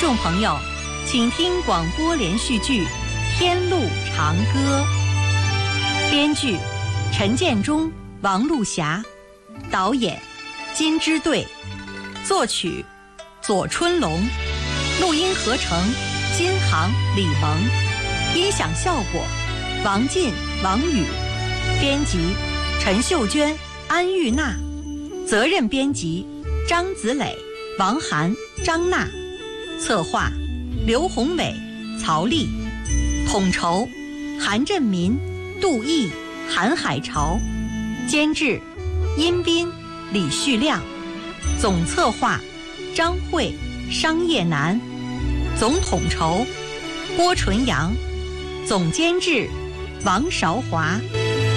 众朋友，请听广播连续剧《天路长歌》，编剧陈建中、王璐霞，导演金之队，作曲左春龙，录音合成金航、李萌，音响效果王进、王宇，编辑陈秀娟、安玉娜，责任编辑张子磊、王涵、张娜，策划刘宏伟、曹丽，统筹韩振民、杜毅、韩海潮，监制殷斌、李旭亮，总策划张慧、商业南，总统筹郭纯阳，总监制王韶华。